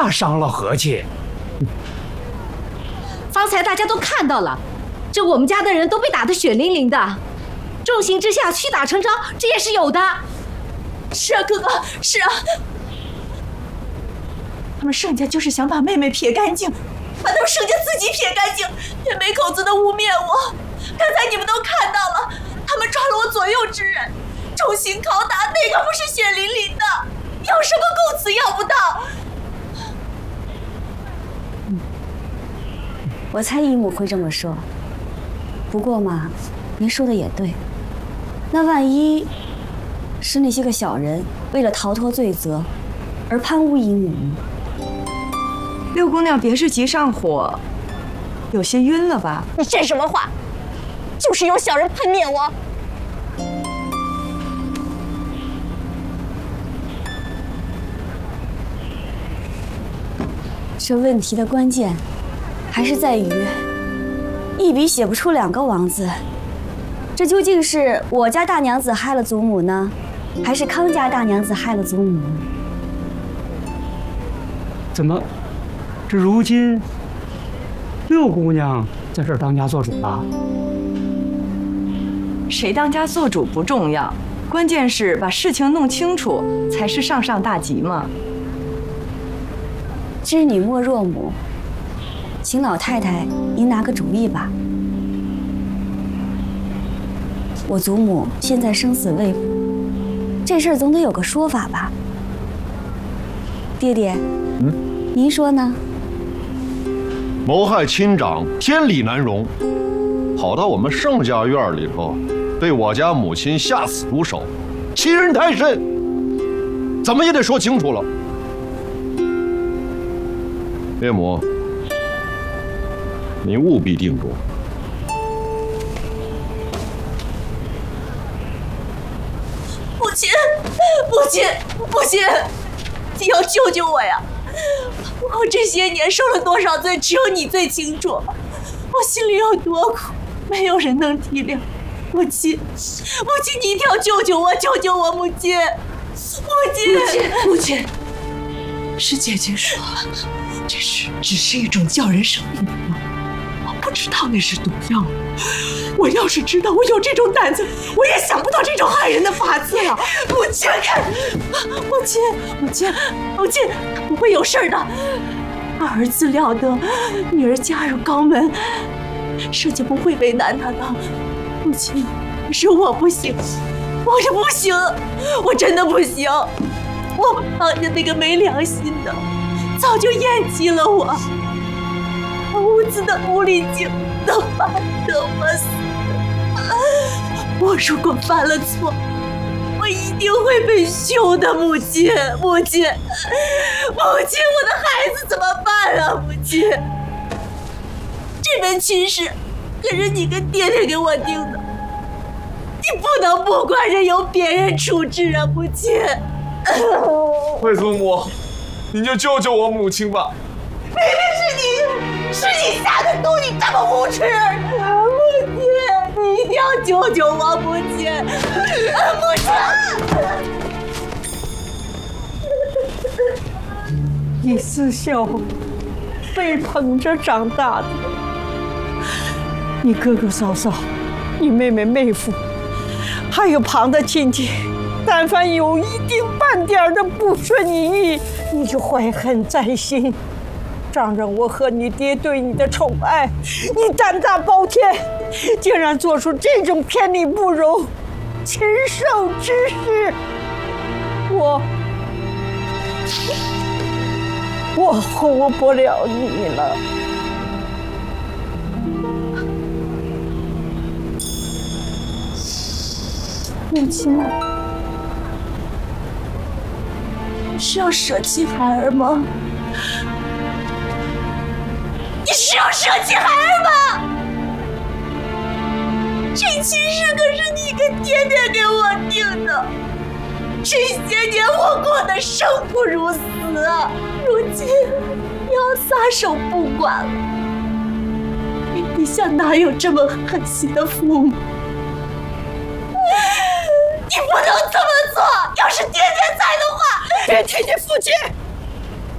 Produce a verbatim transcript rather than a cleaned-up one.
那伤了和气。 方才大家都看到了，这我们家的人都被打得血淋淋的，重刑之下屈打成招，这也是有的。 是啊，哥哥，是啊。他们盛家就是想把妹妹撇干净，把他们盛家自己撇干净，也没口子的污蔑我。刚才你们都看到了，他们抓了我左右之人，重刑拷打，哪个不是血淋淋的？要什么供词要不到？ 嗯，我猜姨母会这么说。不过嘛，您说的也对。那万一是那些个小人为了逃脱罪责而攀污姨母呢？ 六姑娘别是急上火，有些晕了吧？ 你这什么话？就是有小人喷灭我。 这问题的关键还是在于一笔写不出两个王字。这究竟是我家大娘子害了祖母呢，还是康家大娘子害了祖母呢？ 怎么，这如今六姑娘在这儿当家做主了？ 谁当家做主不重要，关键是把事情弄清楚才是上上大吉嘛。 知女莫若母，请老太太您拿个主意吧。我祖母现在生死未卜，这事儿总得有个说法吧？爹爹， 嗯， 您说呢？ 谋害亲长，天理难容，跑到我们盛家院里头，被我家母亲下死毒手，欺人太甚，怎么也得说清楚了。岳母，你务必定夺。 母亲，母亲，母亲，你要救救我呀！我这些年受了多少罪，只有你最清楚。我心里有多苦，没有人能体谅。母亲，母亲，你一定要救救我，救救我！母亲，母亲， 母亲，母亲，是姐姐说，这是只是一种叫人生病的药，我不知道那是毒药。我要是知道，我有这种胆子，我也想不到这种害人的法子了。 母亲，母亲，母亲，母亲，不会有事的。儿子了得，女儿嫁入高门，社稷不会为难她的。母亲，是我不行，我是不行，我真的不行。我旁家那个没良心的，早就厌弃了我。屋子的狐狸精都怕得我死。我如果犯了错，我一定会被休的。母亲，母亲，母亲，我的孩子怎么办啊？母亲，这门亲事可是你跟爹爹给我定的，你不能不管任由别人处置啊！母亲， 惠祖母，您就救救我母亲吧！ 明明是你，是你下的毒，你这么无耻！母亲，你一定要救救我，母亲！母亲！ 你自小被捧着长大的，你哥哥嫂嫂，你妹妹妹夫，还有旁的亲戚，但凡有一丁半点的不顺你意，你就怀恨在心。仗着我和你爹对你的宠爱，你胆大包天，竟然做出这种偏理不容、禽兽之事。我，我护不了你了。 母亲，是要舍弃孩儿吗？你是要舍弃孩儿吗？这亲事可是你跟爹爹给我定的，这些年我过得生不如死啊！如今你要撒手不管了，你陛下哪有这么狠心的父母？你不能这么做！要是爹爹在的话， 别提你父亲！